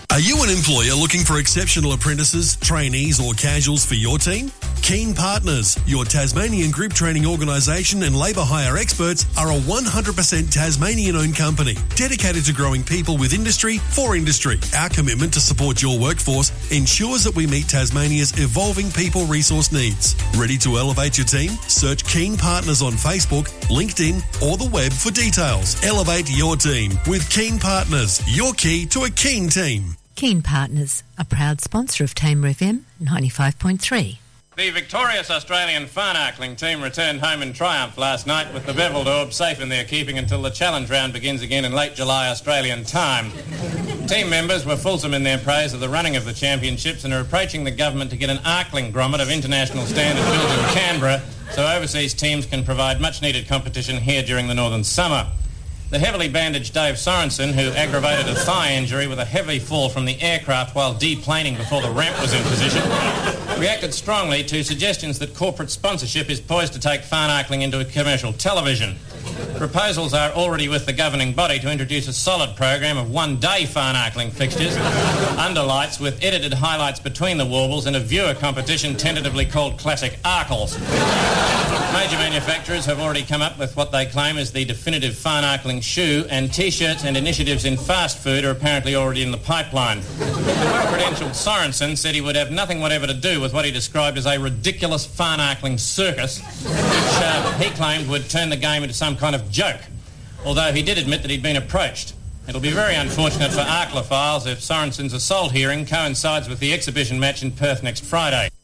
Are you an employer looking for exceptional apprentices, trainees or casuals for your team? Keen Partners, your Tasmanian group training organisation and labour hire experts, are a 100% Tasmanian-owned company dedicated to growing people with industry for industry. Our commitment to support your workforce ensures that we meet Tasmania's evolving people resource needs. Ready to elevate your team? Search Keen Partners on Facebook, LinkedIn or the web for details. Elevate your team with Keen Partners, your key to a keen team. Keen Partners, a proud sponsor of Tamer FM 95.3. The victorious Australian Farnarkling team returned home in triumph last night with the Bevel Daub safe in their keeping until the challenge round begins again in late July Australian time. Team members were fulsome in their praise of the running of the championships and are approaching the government to get an Arkling grommet of international standard built in Canberra so overseas teams can provide much-needed competition here during the northern summer. The heavily bandaged Dave Sorensen, who aggravated a thigh injury with a heavy fall from the aircraft while deplaning before the ramp was in position, reacted strongly to suggestions that corporate sponsorship is poised to take Farnarkling into commercial television. Proposals are already with the governing body to introduce a solid program of one-day Farnarkling fixtures, underlights with edited highlights between the warbles and a viewer competition tentatively called Classic Arkles. Major manufacturers have already come up with what they claim is the definitive Farnarkling shoe, and T-shirts and initiatives in fast food are apparently already in the pipeline. The well-credentialed Sorensen said he would have nothing whatever to do with what he described as a ridiculous Farnarkling circus, which he claimed would turn the game into some kind of joke, although he did admit that he'd been approached. It'll be very unfortunate for Arklophiles if Sorensen's assault hearing coincides with the exhibition match in Perth next Friday.